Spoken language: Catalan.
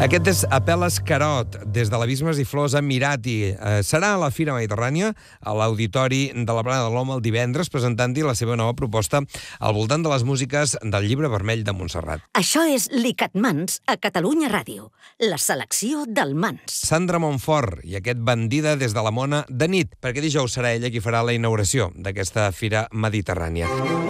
Aquest és Apel·les Carot, des de l'Abismes i Flors Emirati. Serà a la Fira Mediterrània, a l'Auditori de la Plana de l'Home el divendres, presentant-hi la seva nova proposta al voltant de les músiques del Llibre Vermell de Montserrat. Això és l'ICAT-Mans a Catalunya Ràdio, la selecció del Mans. Sandra Montfort i aquest Bandida des de la Mona de nit, perquè dijous serà ella qui farà la inauguració d'aquesta Fira Mediterrània.